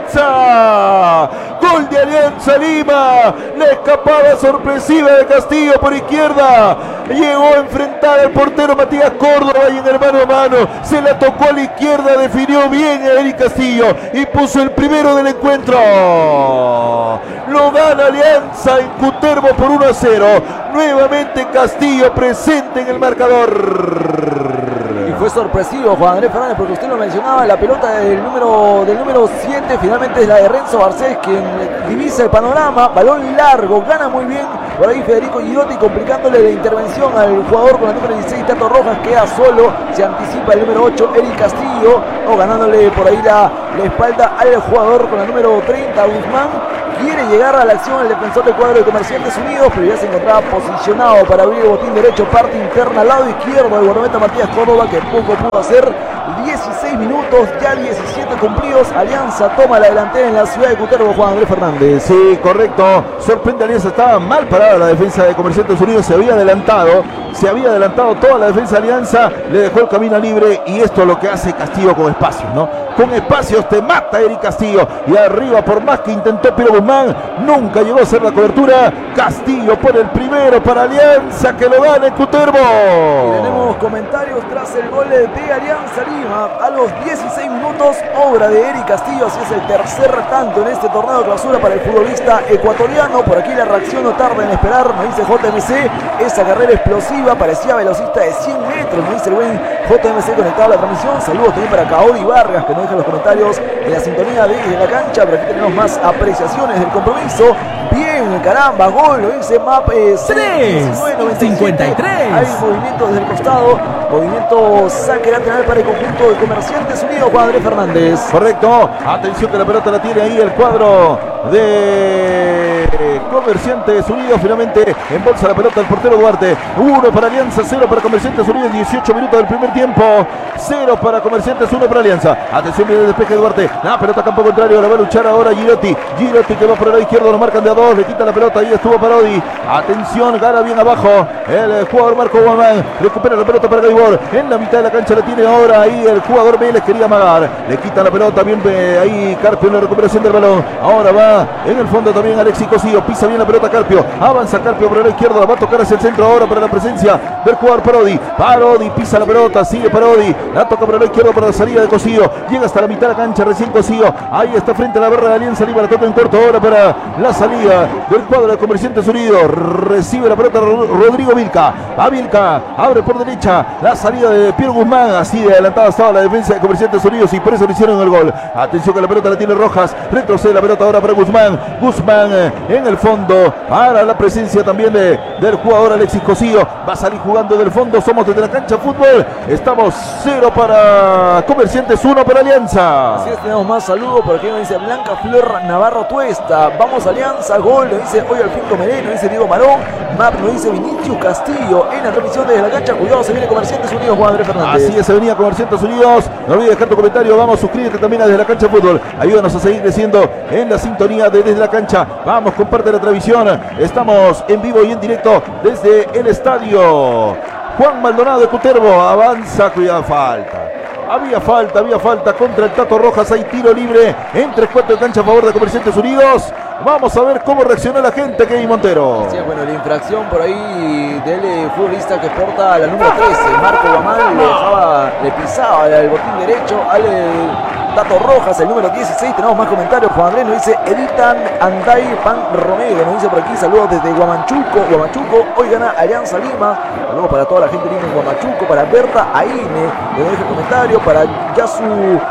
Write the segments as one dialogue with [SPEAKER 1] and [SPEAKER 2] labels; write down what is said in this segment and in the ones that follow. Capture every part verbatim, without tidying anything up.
[SPEAKER 1] Alianza. Gol de Alianza Lima. La escapada sorpresiva de Castillo por izquierda. Llegó a enfrentar al portero Matías Córdoba y en el mano a mano se la tocó a la izquierda, definió bien a Eric Castillo y puso el primero del encuentro. Lo gana Alianza en Cutervo por uno a cero. Nuevamente Castillo presente en el marcador.
[SPEAKER 2] Y fue sorpresivo Juan Andrés Fernández, porque usted lo mencionaba, la pelota del número del número siete finalmente es la de Renzo Garcés, quien divisa el panorama, balón largo, gana muy bien por ahí Federico Girotti, complicándole la intervención al jugador con el número dieciséis, Tato Rojas, queda solo, se anticipa el número ocho, Eric Castillo, o ganándole por ahí la, la espalda al jugador con el número treinta, Guzmán. Quiere llegar a la acción el defensor del cuadro de Comerciantes Unidos, pero ya se encontraba posicionado para abrir el botín derecho, parte interna, lado izquierdo del guardameta Matías Córdoba, que poco pudo hacer. dieciséis minutos, ya diecisiete cumplidos. Alianza toma la delantera en la ciudad de Cutervo, Juan Andrés Fernández.
[SPEAKER 1] Sí, correcto. Sorprende Alianza, estaba mal parada la defensa de Comerciantes Unidos, se había adelantado, se había adelantado toda la defensa de Alianza, le dejó el camino libre y esto es lo que hace Castillo con espacios, ¿no? Con espacios te mata Eric Castillo y arriba, por más que intentó Piero Guzmán, nunca llegó a hacer la cobertura. Castillo pone el primero para Alianza, que lo gana en Cutervo.
[SPEAKER 2] Y tenemos comentarios tras el gol de Alianza Lima a los dieciséis minutos, obra de Eric Castillo, así es el tercer tanto en este torneo de clausura para el futbolista ecuatoriano. Por aquí la reacción no tarda en esperar, nos dice J M C, esa carrera explosiva, parecía velocista de cien metros, nos dice el buen J M C conectado a la transmisión. Saludos también para Kaori Vargas, que nos deja los comentarios en la sintonía de la cancha, pero aquí tenemos más apreciaciones del compromiso. Bien, caramba, gol, lo dice Map eh,
[SPEAKER 3] tres cincuenta y tres.
[SPEAKER 2] Hay movimiento desde el costado, movimiento saque lateral para el conjunto de Comerciantes Unidos, Juan Andrés Fernández.
[SPEAKER 1] Correcto, atención que la pelota la tiene ahí el cuadro de Comerciantes Unidos. Finalmente embolsa la pelota el portero Duarte. Uno para Alianza, cero para Comerciantes Unidos. dieciocho minutos del primer tiempo. Cero para Comerciantes, uno para Alianza. Atención, viene el despeje de Duarte. La pelota a campo contrario, la va a luchar ahora Girotti. Girotti que va por el lado izquierdo, lo marcan de a dos, le quita la pelota. Ahí estuvo Parodi. Atención, gana bien abajo el jugador Marco Guamán. Recupera la pelota para Gaibor. En la mitad de la cancha la tiene ahora ahí el jugador Vélez, quería amagar. Le quita la pelota, bien ahí Carpio en la recuperación del balón. Ahora va en el fondo también Alexis Cosío. Pisa bien la pelota Carpio. Avanza Carpio por el lado izquierdo. La va a tocar hacia el centro ahora para la presencia del jugador Parodi. Parodi pisa la pelota. Sigue Parodi. La toca por el lado izquierdo para la salida de Cosío. Llega hasta la mitad de la cancha recién Cosío. Ahí está frente a la barra de Alianza Lima. La toca en corto ahora para la salida del cuadro de Comerciantes Unidos. Recibe la pelota Rodrigo Vilca. A Vilca. Abre por derecha. La salida de Piero Guzmán. Así de adelantada estaba la defensa de Comerciantes Unidos y por eso le hicieron el gol. Atención que la pelota la tiene Rojas. Retrocede la pelota ahora para Guzmán. Guzmán eh, en el fondo para la presencia también de, del jugador Alexis Cosío. Va a salir jugando del fondo. Somos desde la cancha fútbol. Estamos cero para Comerciantes, uno para Alianza.
[SPEAKER 2] Así es, tenemos más saludos. Por aquí nos dice Blanca Flor Navarro Tuesta. Vamos Alianza, gol. Nos dice hoy Alfredo Mereno. Nos dice Diego Marón. Map nos dice Vinicius Castillo. En la transmisión desde la cancha. Cuidado, se viene Comerciantes Unidos, Juan Andrés Fernández.
[SPEAKER 1] Así es, se venía Comerciantes Unidos. No olvides dejar tu comentario. Vamos, suscríbete también a Desde la Cancha Fútbol. Ayúdanos a seguir creciendo en la sintonía de Desde la Cancha. Vamos, comparte la transmisión. Estamos en vivo y en directo desde el estadio Juan Maldonado de Cutervo. Avanza, cuidado, falta. Había falta, había falta contra el Tato Rojas. Hay tiro libre en tres cuartos de cancha a favor de Comerciantes Unidos. Vamos a ver cómo reaccionó la gente, Kevin Montero.
[SPEAKER 2] Sí, bueno, la infracción por ahí del eh, futbolista que porta la número trece, Marco Guamán, le dejaba, le pisaba el botín derecho al eh, Tato Rojas, el número dieciséis. Tenemos más comentarios. Juan Andrés nos dice Editan Anday Pan Romero, nos dice por aquí, saludos desde Guamachuco, Guamachuco, hoy gana Alianza Lima. Saludos para toda la gente linda en Guamachuco, para Berta Aine, que nos deja comentario, para Yasu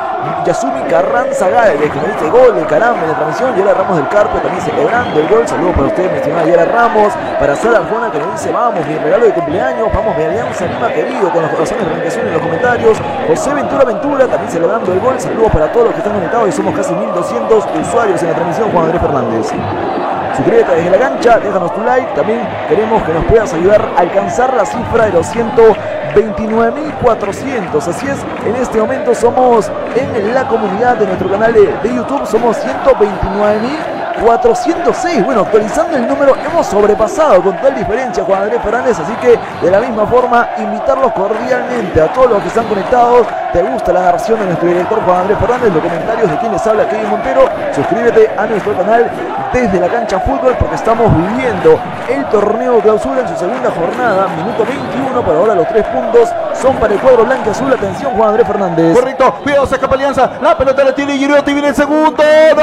[SPEAKER 2] Yasumi Carranza Galvez, que nos dice gol de caramba en la transmisión. Yara Ramos del Carpio también celebrando el gol. Saludos para ustedes, mi estimada Yara Ramos. Para Sara Arjona, que nos dice vamos, mi regalo de cumpleaños, vamos, mi Alianza Lima querido, con los corazones de blanqueazul en los comentarios. José Ventura Ventura también celebrando el gol. Saludos para todos los que están conectados y somos casi mil doscientos usuarios en la transmisión, Juan Andrés Fernández. Suscríbete desde la cancha, déjanos tu like. También queremos que nos puedas ayudar a alcanzar la cifra de los ciento veintinueve mil cuatrocientos. Así es, en este momento somos en la comunidad de nuestro canal de, de YouTube, somos ciento veintinueve mil cuatrocientos seis. Bueno, actualizando el número, hemos sobrepasado con tal diferencia Juan Andrés Fernández, así que de la misma forma invitarlos cordialmente a todos los que están conectados. ¿Te gusta la narración de nuestro director Juan Andrés Fernández? Los comentarios de quien les habla, Kevin Montero. Suscríbete a nuestro canal Desde la Cancha Fútbol, porque estamos viviendo el torneo clausura en su segunda jornada, minuto veintiuno. Por ahora los tres puntos son para el cuadro blanco-azul. Atención, Juan Andrés Fernández.
[SPEAKER 1] Correcto, cuidado, se escapa Alianza, la pelota la tiene Girotti, viene el segundo, ¡no!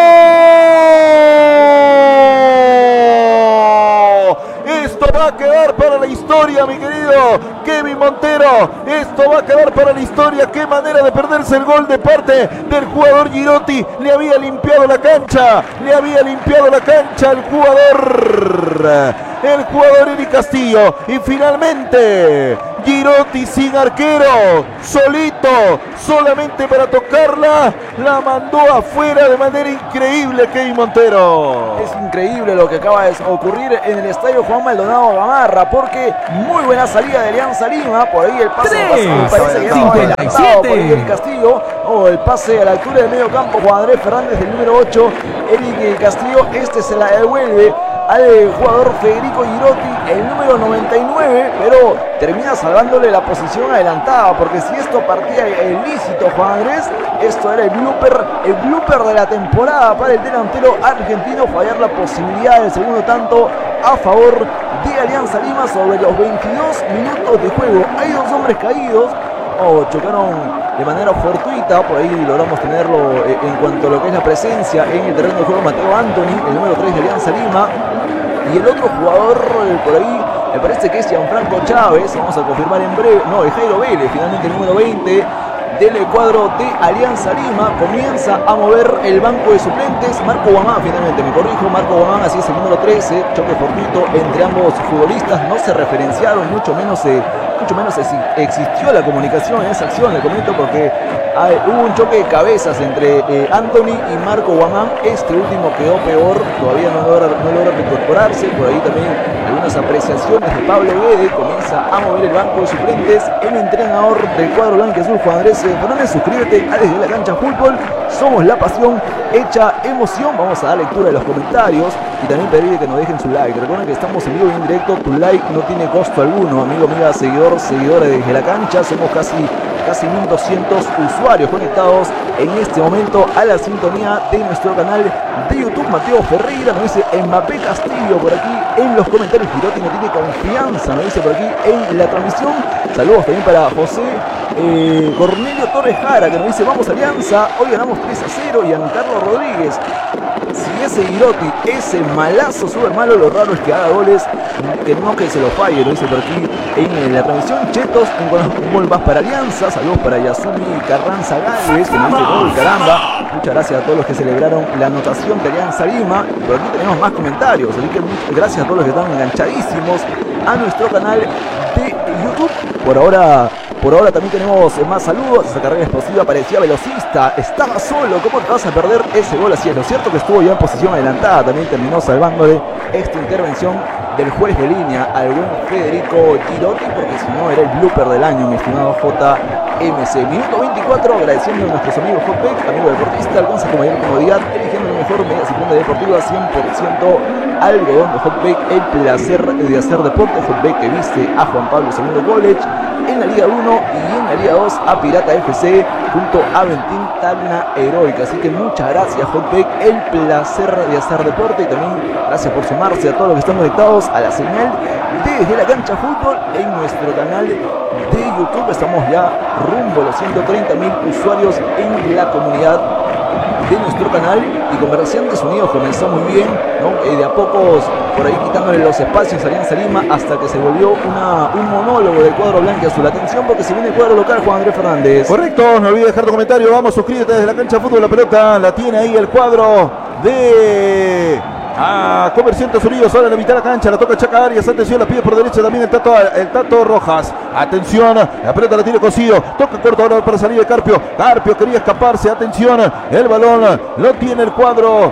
[SPEAKER 1] Esto va a quedar para la historia, mi querido Kevin Montero. Esto va a quedar para la historia. Qué manera de perderse el gol de parte del jugador Girotti. Le había limpiado la cancha. Le había limpiado la cancha al jugador. El jugador Eric Castillo. Y finalmente Girotti sin arquero, solito, solamente para tocarla, la mandó afuera de manera increíble Kevin Montero.
[SPEAKER 2] Es increíble lo que acaba de ocurrir en el estadio Juan Maldonado Gamarra, porque muy buena salida de Alianza Lima. Por ahí el pase me parece que estaba adelantado por Eric Castillo. O oh, el pase a la altura del medio campo, Juan Andrés Fernández, del número ocho, Eric Castillo. Este se la devuelve al jugador Federico Girotti, el número noventa y nueve, pero termina salvándole la posición adelantada, porque si esto partía ilícito, Juan Andrés, esto era el blooper, el blooper de la temporada para el delantero argentino, fallar la posibilidad del segundo tanto a favor de Alianza Lima sobre los veintidós minutos de juego. Hay dos hombres caídos, o oh, chocaron de manera fortuita, por ahí logramos tenerlo en cuanto a lo que es la presencia en el terreno de juego, Mateo Anthony, el número tres de Alianza Lima, y el otro jugador por ahí me parece que es Gianfranco Chávez, vamos a confirmar en breve, no, es Jairo Vélez, finalmente el número veinte del cuadro de Alianza Lima. Comienza a mover el banco de suplentes, Marco Guamán, finalmente me corrijo, Marco Guamán, así es el número trece, choque fortuito entre ambos futbolistas, no se referenciaron, mucho menos se... mucho menos existió la comunicación en esa acción, le comento, porque hay, hubo un choque de cabezas entre eh, Anthony y Marco Guamán. Este último quedó peor, todavía no logra, no logra reincorporarse. Por ahí también algunas apreciaciones de Pablo Guede. Comienza a mover el banco de suplentes el entrenador del cuadro blanquiazul, Juan Andrés Fernández. Suscríbete a Desde la Cancha Fútbol, somos la pasión hecha emoción. Vamos a dar lectura de los comentarios y también pedirle que nos dejen su like. Recuerden que estamos en vivo y en directo, tu like no tiene costo alguno, amigo, amiga, seguidor, seguidora de Desde la Cancha. Somos casi, casi mil doscientos usuarios conectados en este momento a la sintonía de nuestro canal de YouTube. Mateo Ferreira nos dice Mbappé Castillo por aquí en los comentarios. Girotti no tiene confianza, nos dice por aquí en la transmisión. Saludos también para José eh, Cornelio Torres Jara, que nos dice vamos Alianza, hoy ganamos tres a cero. Y Giancarlo Rodríguez, si ese Girotti, ese malazo súper malo, lo raro es que haga goles, que no que se lo falle, lo dice por aquí en la transmisión. Chetos, un gol más para Alianza. Saludos para Yasumi Carranza Gálvez, que nos dice gol, caramba. Muchas gracias a todos los que celebraron la anotación de Alianza Lima. Por aquí tenemos más comentarios, así que muchas gracias a todos los que están enganchadísimos a nuestro canal de YouTube. Por ahora, por ahora también tenemos más saludos. Esa carrera explosiva parecía velocista, estaba solo, ¿cómo te vas a perder ese gol? Así es, lo cierto que estuvo ya en posición adelantada, también terminó salvándole esta intervención del juez de línea al buen Federico Girotti, porque si no era el blooper del año, mi estimado J M C. Minuto veinticuatro, agradeciendo a nuestros amigos Hotbet, amigo deportista, alcanza con mayor comodidad, eligiendo lo mejor, media ciclona deportiva, cien por ciento algodón de Hotbet, el placer de hacer deporte. Hotbet que viste a Juan Pablo segundo College en la Liga uno y en la Liga dos a Pirata F C junto a Aventín Tacna Heroica. Así que muchas gracias Hotbet, el placer de hacer deporte, y también gracias por sumarse a todos los que están conectados a la señal de Desde la Cancha Fútbol en nuestro canal de YouTube. Estamos ya rumbo a los ciento treinta mil usuarios en la comunidad de nuestro canal, y Comerciantes Unidos comenzó muy bien, ¿no? Eh, de a pocos por ahí quitándole los espacios a Alianza Lima, hasta que se volvió una, un monólogo del cuadro blanquiazul. Atención, porque se viene el cuadro local, Juan Andrés Fernández.
[SPEAKER 1] Correcto, no olvides dejar tu comentario. Vamos, suscríbete Desde la Cancha Fútbol. La pelota la tiene ahí el cuadro de a Comerciantes Unidos. Ahora en la mitad de la cancha la toca Chaca Arias. Atención, la pide por derecha también el Tato, el Tato Rojas. Atención, la pelota la tiene Cosío. Toca corto ahora para salir de Carpio. Carpio quería escaparse. Atención, el balón lo tiene el cuadro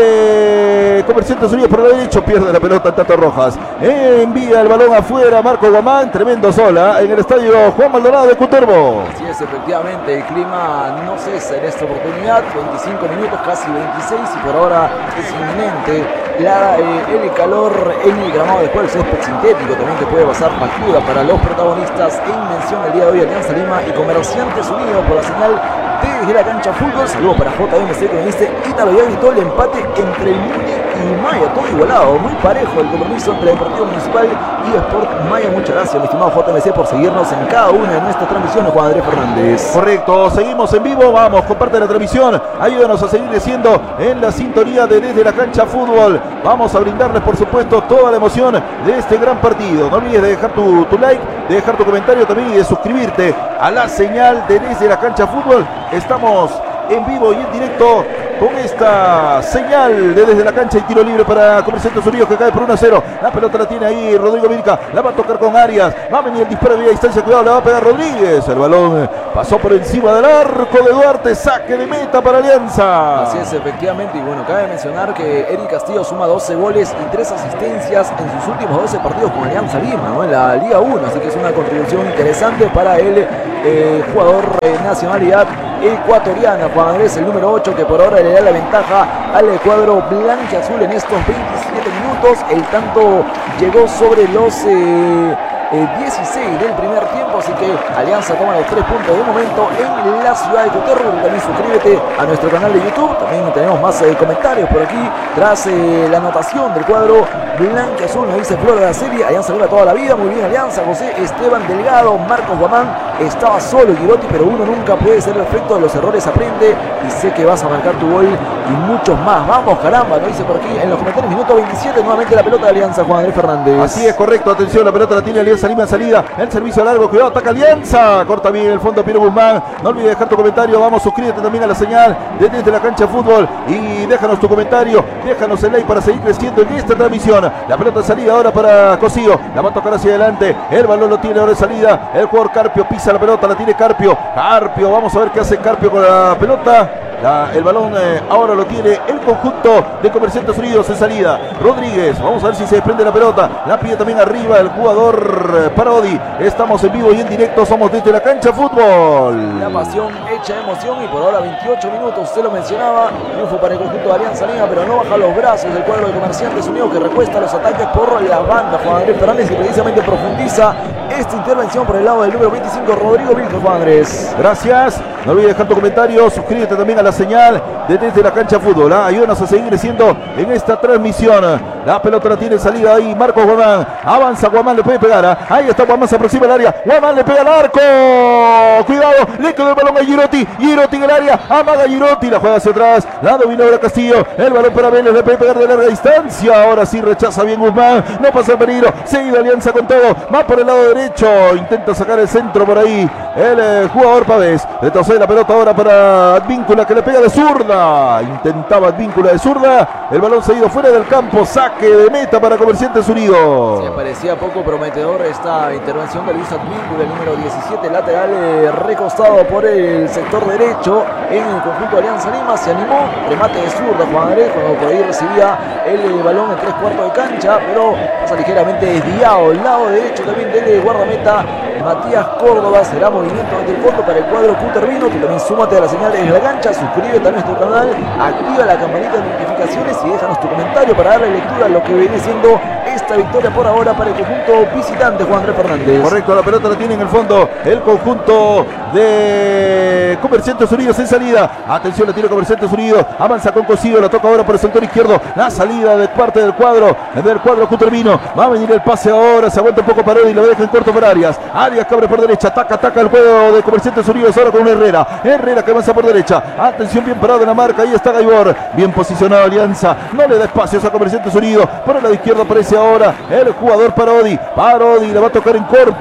[SPEAKER 1] de Comerciantes Unidos por el derecho. Pierde la pelota Tato Rojas. Envía el balón afuera Marco Guamán. Tremendo sola en el estadio Juan Maldonado de Cutervo.
[SPEAKER 2] Así es, efectivamente, el clima no cesa en esta oportunidad. veinticinco minutos, casi veintiséis, y por ahora es inminente la, eh, el calor en el gramado de juego, el césped sintético también que puede pasar factura para los protagonistas en mención el día de hoy, Alianza Lima y Comerciantes Unidos por la señal desde la cancha fútbol. Saludos para J M C que me dice Ítalo ya gritó el empate entre el Muni y Maya, todo igualado, muy parejo el compromiso entre Deportivo Municipal y Sport Maya. Muchas gracias, mi estimado J M C, por seguirnos en cada una de nuestras transmisiones, Juan Andrés Fernández.
[SPEAKER 1] Correcto, seguimos en vivo, vamos, comparte la transmisión, ayúdanos a seguir siendo en la sintonía de Desde la Cancha Fútbol. Vamos a brindarles, por supuesto, toda la emoción de este gran partido. No olvides de dejar tu, tu like, de dejar tu comentario también y de suscribirte a la señal de Desde la Cancha Fútbol. Estamos en vivo y en directo con esta señal de Desde la Cancha y tiro libre para Comerciantes Unidos que cae por uno a cero. La pelota la tiene ahí Rodrigo Vilca, la va a tocar con Arias, va a venir el disparo de media distancia, cuidado, la va a pegar Rodríguez. El balón pasó por encima del arco de Duarte, saque de meta para Alianza.
[SPEAKER 2] Así es, efectivamente, y bueno, cabe mencionar que Eric Castillo suma doce goles y tres asistencias en sus últimos doce partidos con Alianza Lima, ¿no? En la Liga uno, así que es una contribución interesante para el eh, jugador de nacionalidad ecuatoriana, Juan Andrés, el número ocho, que por ahora le da la ventaja al cuadro blanquiazul en estos veintisiete minutos. El tanto llegó sobre los eh, eh, dieciséis del primer tiempo, así que Alianza toma los tres puntos de momento en la ciudad de Cutervo. También suscríbete a nuestro canal de YouTube, también tenemos más eh, comentarios por aquí tras eh, la anotación del cuadro blanquiazul. Nos dice Flor de la serie, Alianza Lima toda la vida, muy bien Alianza. José Esteban Delgado, Marcos Guamán, estaba solo Girotti, pero uno nunca puede ser perfecto, de los errores aprende y sé que vas a marcar tu gol y muchos más. Vamos, caramba, lo dice por aquí en los comentarios. Minuto veintisiete, nuevamente la pelota de Alianza, Juan Andrés Fernández.
[SPEAKER 1] Así es, correcto, atención, la pelota la tiene Alianza Lima en salida, el servicio largo, cuidado, ataca Alianza, corta bien el fondo Piero Guzmán. No olvides dejar tu comentario, vamos, suscríbete también a la señal de Desde la Cancha Fútbol y déjanos tu comentario, déjanos el like para seguir creciendo en esta transmisión. La pelota de salida ahora para Cosío, la va a tocar hacia adelante, el balón lo tiene ahora de salida, el jugador Carpio pisa la pelota, la tiene Carpio, Carpio, vamos a ver qué hace Carpio con la pelota. La, el balón eh, ahora lo tiene el conjunto de Comerciantes Unidos en salida. Rodríguez, vamos a ver si se desprende la pelota. La pide también arriba el jugador eh, Parodi. Estamos en vivo y en directo, somos Desde la Cancha Fútbol.
[SPEAKER 2] La pasión hecha emoción y por ahora veintiocho minutos, usted lo mencionaba. Triunfo para el conjunto de Alianza Lima, pero no baja los brazos del cuadro de Comerciantes Unidos que recuesta los ataques por la banda. Juan Andrés Fernández y precisamente profundiza esta intervención por el lado del número veinticinco, Rodrigo Vilca. Juan Andrés.
[SPEAKER 1] Gracias. No olvides dejar tu comentario, suscríbete también a la señal de Desde la Cancha Fútbol. ¿eh? Ayúdanos a seguir siendo en esta transmisión. La pelota la tiene salida ahí Marcos Guamán. Avanza Guamán, le puede pegar. ¿eh? Ahí está Guamán, se aproxima al área. Guamán le pega al arco. Cuidado, le quedó el balón a Girotti. Girotti en el área. Amaga Girotti, la juega hacia atrás. La dominó ahora Castillo. El balón para Vélez, le puede pegar de larga distancia. Ahora sí rechaza bien Guzmán. No pasa el peligro. Seguida Alianza con todo. Va por el lado derecho. Intenta sacar el centro por ahí. El eh, jugador Pavés. Retrocede la pelota ahora para Advíncula que le pega de zurda. Intentaba Advíncula de zurda. El balón se ha ido fuera del campo. Saque de meta para Comerciantes Unidos.
[SPEAKER 2] Se parecía poco prometedor esta intervención de Luis Advíncula, el número diecisiete, lateral eh, recostado por el sector derecho en el conjunto de Alianza Lima. Se animó, remate de zurda Juan Andrés, cuando por ahí recibía el eh, balón en tres cuartos de cancha, pero pasa ligeramente desviado. El lado derecho también del guardameta Matías Córdoba. Será movimiento desde el fondo para el cuadro Cutervino. Tú también súmate a la señal desde la cancha, suscríbete a nuestro canal, activa la campanita de notificaciones y déjanos tu comentario para darle lectura a lo que viene siendo esta victoria por ahora para el conjunto visitante, Juan Andrés Fernández.
[SPEAKER 1] Correcto, la pelota la tiene en el fondo el conjunto de Comerciantes Unidos en salida. Atención, la tiene Comerciantes Unidos, avanza con Cosío, la toca ahora por el sector izquierdo, la salida de parte del cuadro, del cuadro Cutervino. Va a venir el pase ahora, se aguanta un poco Parodi y lo deja en corto para Arias. Arias que abre por derecha, ataca, ataca el juego de Comerciantes Unidos ahora con Herrera. Herrera que avanza por derecha, atención, bien parado en la marca, ahí está Gaibor, bien posicionado Alianza, no le da espacios a Comerciantes Unidos. Por el lado izquierdo aparece ahora el jugador Parodi. Parodi le va a tocar en corto.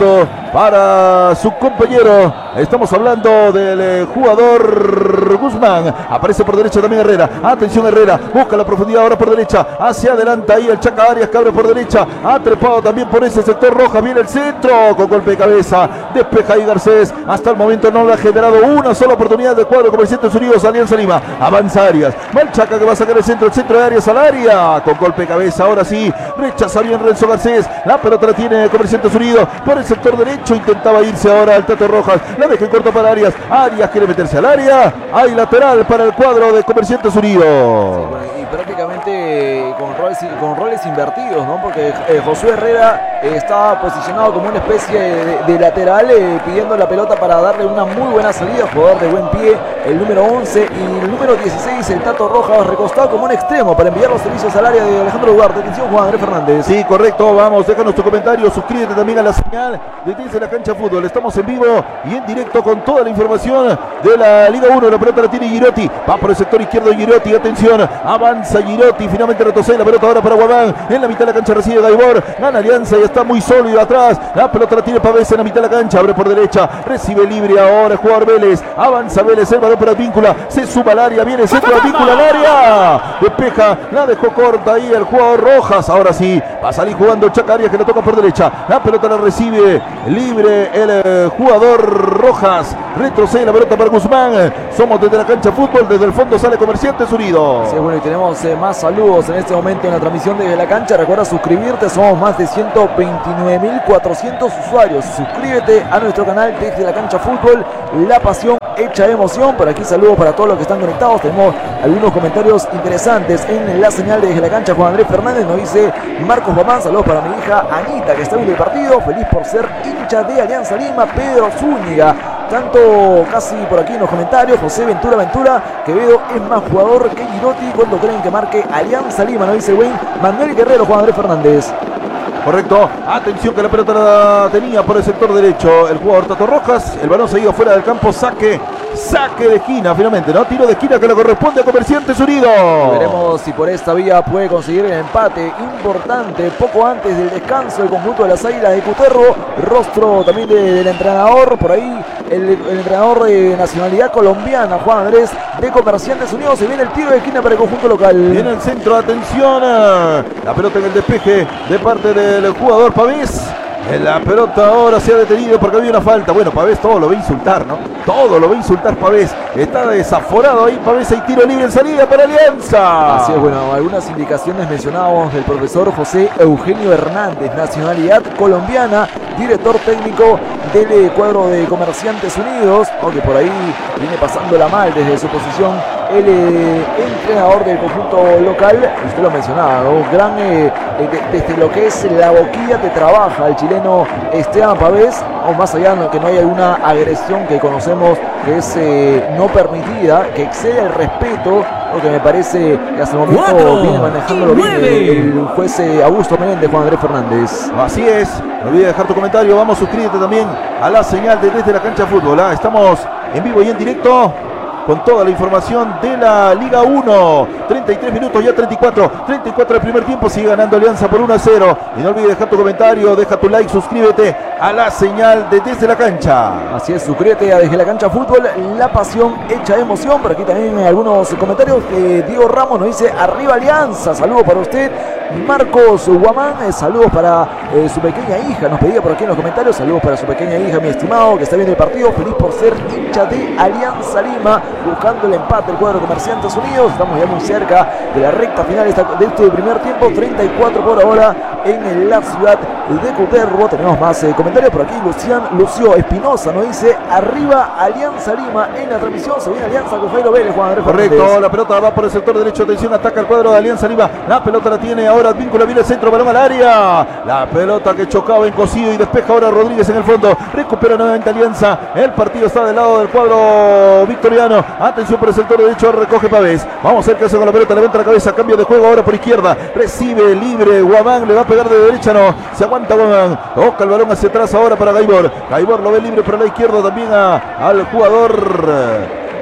[SPEAKER 1] para su compañero. Estamos hablando del eh, jugador Guzmán. Aparece por derecha también Herrera. Atención Herrera, busca la profundidad ahora por derecha. Hacia adelante ahí el Chaca Arias, que abre por derecha. Ha trepado también por ese sector Roja. Viene el centro con golpe de cabeza. Despeja ahí Garcés. Hasta el momento no le ha generado una sola oportunidad de cuadro Comerciantes Unidos. Alianza Lima. Avanza Arias. Va el Chaca que va a sacar el centro. El centro de Arias al área. Con golpe de cabeza. Ahora sí. Rechaza bien Renzo Garcés. La pelota la tiene Comerciantes Unidos. Por el sector derecho intentaba irse ahora el Tato Rojas. La deja en corto para Arias. Arias quiere meterse al área. Hay lateral para el cuadro de Comerciantes Unidos.
[SPEAKER 2] Sí, y prácticamente con roles, con roles invertidos, ¿no? Porque eh, Josué Herrera eh, estaba posicionado como una especie de, de lateral, eh, pidiendo la pelota para darle una muy buena salida. Jugador de buen pie, el número once, y el número dieciséis, el Tato Rojas, recostado como un extremo para enviar los servicios al área de Alejandro Duarte. Atención, Juan Andrés Fernández.
[SPEAKER 1] Sí, correcto. Vamos, déjanos tu comentario. Suscríbete también a la señal de Desde la Cancha Fútbol. Estamos en vivo y en directo con toda la información de la Liga uno. La pelota la tiene Girotti. Va por el sector izquierdo Girotti. Atención. Avanza Girotti. Finalmente retrocede la pelota ahora para Guamán. En la mitad de la cancha recibe Gaibor. Gana Alianza y está muy sólido atrás. La pelota la tiene Pavés en la mitad de la cancha. Abre por derecha. Recibe libre ahora el jugador Vélez. Avanza Vélez. El balón para Advíncula. Se suma al área. Viene el centro de Advíncula al área. Despeja. La dejó corta ahí el jugador Rojas. Ahora sí. Va a salir jugando el Chaca Arias, que le toca por derecha. La pelota la recibe libre el eh, jugador Rojas. Retrocede la pelota para Guzmán. Somos desde la cancha fútbol. Desde el fondo sale Comerciantes Unidos.
[SPEAKER 2] Sí, bueno, y tenemos eh, más saludos en este momento en la transmisión desde la cancha. Recuerda suscribirte, somos más de ciento veintinueve mil cuatrocientos usuarios. Suscríbete a nuestro canal desde la cancha fútbol. La pasión hecha emoción. Por aquí saludos para todos los que están conectados. Tenemos algunos comentarios interesantes en la señal desde la cancha. Juan Andrés Fernández nos dice: Marcos Guamán, saludos para mi hija Anita, que está en el partido, feliz por ser hincha de Alianza Lima. Pedro Zúñiga, tanto casi por aquí en los comentarios. José Ventura Ventura, Quevedo es más jugador que Girotti. ¿Cuándo creen que marque Alianza Lima? Nos dice Wayne Manuel Guerrero. Juan Andrés Fernández.
[SPEAKER 1] Correcto, atención que la pelota la tenía por el sector derecho el jugador Tato Rojas, el balón seguido fuera del campo, saque, saque de esquina finalmente, ¿no? Tiro de esquina que le corresponde a Comerciantes Unidos.
[SPEAKER 2] Veremos si por esta vía puede conseguir el empate importante poco antes del descanso el conjunto de las Águilas de Cutervo. Rostro también de, del entrenador, por ahí el, el entrenador de nacionalidad colombiana, Juan Andrés, de Comerciantes Unidos. Se viene el tiro de esquina para el conjunto local.
[SPEAKER 1] Viene el centro, atención, la pelota en el despeje de parte del jugador Pavés. La pelota ahora se ha detenido porque había una falta. Bueno, Pavés todo lo va a insultar, ¿no? Todo lo va a insultar Pavés. Está desaforado ahí Pavés. Hay tiro libre en salida para Alianza.
[SPEAKER 2] Así es, bueno, algunas indicaciones mencionábamos del profesor José Eugenio Hernández, nacionalidad colombiana, director técnico del cuadro de Comerciantes Unidos, aunque por ahí viene pasándola mal desde su posición el eh, entrenador del conjunto local. Usted lo mencionaba, ¿no? Gran eh, de, desde lo que es la boquilla te trabaja el chileno Esteban Pavés, o más allá de que no hay alguna agresión que conocemos que es eh, no permitida, que excede el respeto, lo que me parece que hasta el momento
[SPEAKER 3] Cuatro,
[SPEAKER 2] viene manejándolo bien el, el juez eh, Augusto Menéndez, Juan Andrés Fernández.
[SPEAKER 1] Así es, no olvides dejar tu comentario. Vamos, suscríbete también a la señal de Desde la Cancha Fútbol. ¿Ah? Estamos en vivo y en directo con toda la información de la Liga uno. treinta y tres minutos, ya treinta y cuatro. treinta y cuatro del primer tiempo, sigue ganando Alianza por uno a cero. Y no olvides dejar tu comentario, deja tu like, suscríbete a la señal de Desde la Cancha.
[SPEAKER 2] Así es, suscríbete a Desde la Cancha Fútbol, la pasión hecha emoción. Por aquí también algunos comentarios. Eh, Diego Ramos nos dice: arriba Alianza, saludos para usted. Marcos Guamán, eh, saludos para eh, su pequeña hija, nos pedía por aquí en los comentarios. Saludos para su pequeña hija, mi estimado, que está viendo el partido, feliz por ser hincha de Alianza Lima, buscando el empate el cuadro de Comerciantes Unidos. Estamos ya muy cerca de la recta final de este primer tiempo, treinta y cuatro por ahora en la ciudad de Cutervo. Tenemos más eh, comentarios por aquí. Lucian Lucio Espinosa nos dice: arriba Alianza Lima en la transmisión. Se viene Alianza con Jairo Vélez, Juan Andrés Fernández.
[SPEAKER 1] Correcto, la pelota va por el sector derecho, atención, ataca el cuadro de Alianza Lima. La pelota la tiene ahora Advíncula, viene el centro, balón al área. La pelota que chocaba en Cosío y despeja ahora Rodríguez en el fondo. Recupera nuevamente Alianza. El partido está del lado del cuadro victoriano. Atención por el sector derecho, recoge Pavés. Vamos a ver qué hace con la pelota, levanta la cabeza, cambio de juego ahora por izquierda. Recibe libre Guamán, le va a pegar de derecha, no. Se aguanta Guamán. Toca el balón hacia atrás ahora para Gaibor. Gaibor lo ve libre por la izquierda también a, al jugador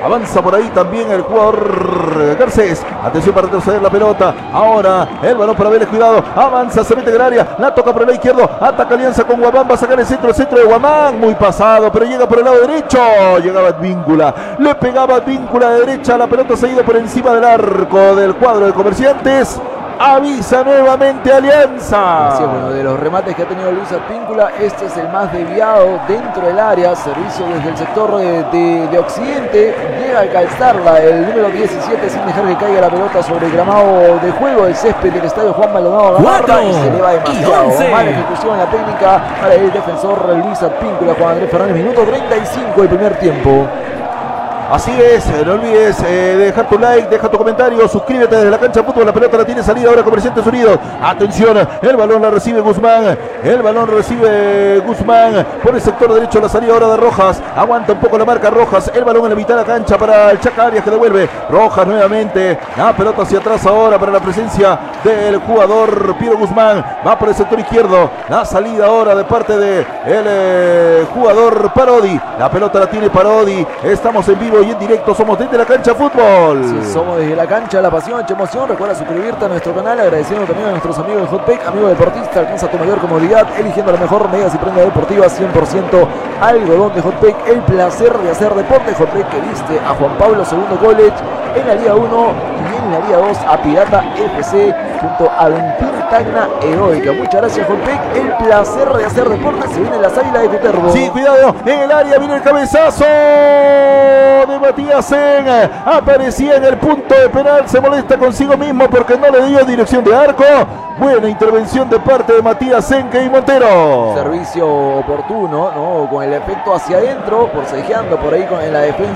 [SPEAKER 1] Avanza por ahí también el jugador Garcés. Atención para retroceder la pelota. Ahora el balón para Vélez, cuidado. Avanza, se mete en el área. La toca por el lado izquierdo. Ataca Alianza con Guamán. Va a sacar el centro, el centro de Guamán. Muy pasado, pero llega por el lado derecho. Llegaba Advíncula. Le pegaba Advíncula de derecha. La pelota se ha ido por encima del arco del cuadro de Comerciantes. Avisa nuevamente Alianza.
[SPEAKER 2] Así es, bueno, de los remates que ha tenido Luis Advíncula, este es el más desviado dentro del área. Servicio desde el sector de, de, de Occidente. Llega a calzarla el número diecisiete sin dejar que caiga la pelota sobre el gramado de juego, el césped del estadio Juan Maldonado Gamarra, y se eleva demasiado. Mala ejecución en la técnica para el defensor Luis Advíncula. Juan Andrés Fernández, minuto treinta y cinco del primer tiempo.
[SPEAKER 1] Así es, no olvides eh, dejar tu like, deja tu comentario, suscríbete desde la cancha de fútbol. La pelota la tiene salida ahora Comerciantes Unidos. Atención, el balón la recibe Guzmán. El balón recibe Guzmán por el sector derecho. La salida ahora de Rojas. Aguanta un poco la marca Rojas. El balón en la mitad de la cancha para el Chaca Arias, que devuelve. Rojas nuevamente. La pelota hacia atrás ahora para la presencia del jugador Piero Guzmán. Va por el sector izquierdo. La salida ahora de parte de el eh, jugador Parodi. La pelota la tiene Parodi. Estamos en vivo y en directo, somos desde la cancha fútbol.
[SPEAKER 2] Sí, somos desde la cancha, la pasión, hecha emoción. Recuerda suscribirte a nuestro canal, agradeciendo también a nuestros amigos de Hotpick, amigo deportista, alcanza tu mayor comodidad, eligiendo la mejor medidas y prendas deportivas, cien por ciento algodón de Hotpick, el placer de hacer deporte. Hotpick que viste a Juan Pablo segundo College en la Liga uno y en la Liga dos a Pirata F C junto a Valentín Tacna Heroica. Muchas gracias Hotpick, el placer de hacer deporte. Se viene las Águilas de Cutervo.
[SPEAKER 1] Sí, cuidado, en el área viene el cabezazo de Matías Sen. Aparecía en el punto de penal, se molesta consigo mismo porque no le dio dirección de arco. Buena intervención de parte de Matías Senke y Montero.
[SPEAKER 2] Servicio oportuno, ¿no? Con el efecto hacia adentro, forcejeando por ahí con en la defensa.